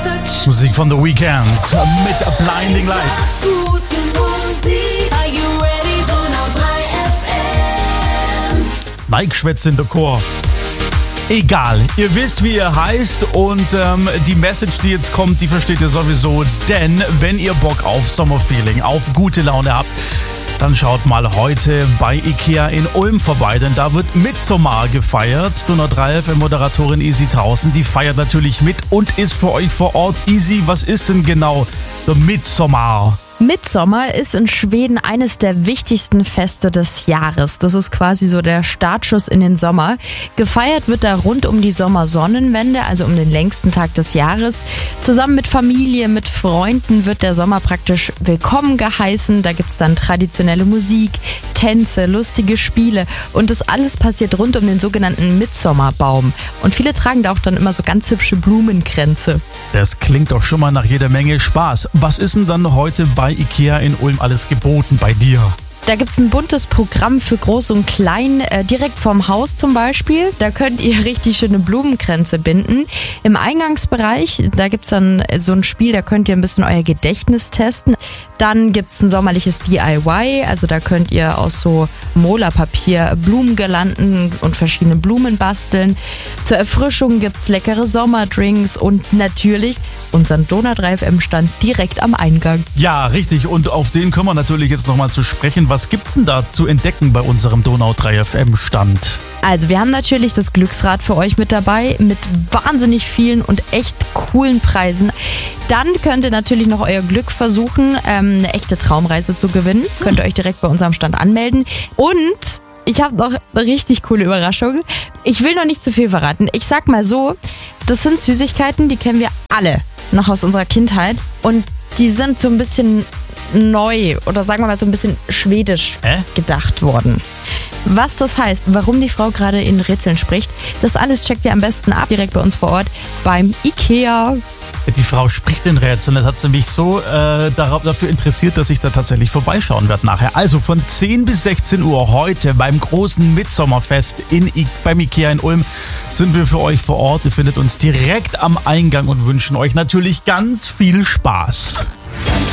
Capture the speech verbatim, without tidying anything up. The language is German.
Musik von The Weeknd mit Blinding Lights. Gute Musik. Are you ready? Donau drei F M. Mike schwätzt in der Chor. Egal, ihr wisst, wie ihr heißt und ähm, die Message, die jetzt kommt, die versteht ihr sowieso. Denn wenn ihr Bock auf Sommerfeeling, auf gute Laune habt, dann schaut mal heute bei Ikea in Ulm vorbei, denn da wird Midsommar gefeiert. Donau drei F M-Moderatorin Easy Tausen, die feiert natürlich mit und ist für euch vor Ort. Easy, was ist denn genau der Midsommar? Midsommar ist in Schweden eines der wichtigsten Feste des Jahres. Das ist quasi so der Startschuss in den Sommer. Gefeiert wird da rund um die Sommersonnenwende, also um den längsten Tag des Jahres. Zusammen mit Familie, mit Freunden wird der Sommer praktisch willkommen geheißen. Da gibt's dann traditionelle Musik, Tänze, lustige Spiele und das alles passiert rund um den sogenannten Midsommarbaum. Und viele tragen da auch dann immer so ganz hübsche Blumenkränze. Das klingt doch schon mal nach jeder Menge Spaß. Was ist denn dann heute bei Ikea in Ulm alles geboten bei dir? Da gibt's ein buntes Programm für Groß und Klein, äh, direkt vorm Haus zum Beispiel. Da könnt ihr richtig schöne Blumenkränze binden. Im Eingangsbereich, da gibt's dann so ein Spiel, da könnt ihr ein bisschen euer Gedächtnis testen. Dann gibt's ein sommerliches D I Y, also da könnt ihr aus so Mola-Papier Blumengirlanden und verschiedene Blumen basteln. Zur Erfrischung gibt's leckere Sommerdrinks und natürlich unseren Donau drei F M-Stand direkt am Eingang. Ja, richtig. Und auf den können wir natürlich jetzt nochmal zu sprechen. Was gibt's denn da zu entdecken bei unserem Donau drei F M-Stand? Also wir haben natürlich das Glücksrad für euch mit dabei, mit wahnsinnig vielen und echt coolen Preisen. Dann könnt ihr natürlich noch euer Glück versuchen, ähm, eine echte Traumreise zu gewinnen. Könnt ihr euch direkt bei unserem Stand anmelden. Und ich habe noch eine richtig coole Überraschung. Ich will noch nicht zu viel verraten. Ich sag mal so, das sind Süßigkeiten, die kennen wir alle noch aus unserer Kindheit. Und die sind so ein bisschen neu oder sagen wir mal so ein bisschen schwedisch Hä? gedacht worden. Was das heißt, warum die Frau gerade in Rätseln spricht, das alles checkt ihr am besten ab, direkt bei uns vor Ort beim Ikea. Die Frau spricht in Rätseln, das hat sie mich so äh, darauf, dafür interessiert, dass ich da tatsächlich vorbeischauen werde nachher. Also von zehn bis sechzehn Uhr heute beim großen Midsommerfest in I- beim Ikea in Ulm sind wir für euch vor Ort. Ihr findet uns direkt am Eingang und wünschen euch natürlich ganz viel Spaß.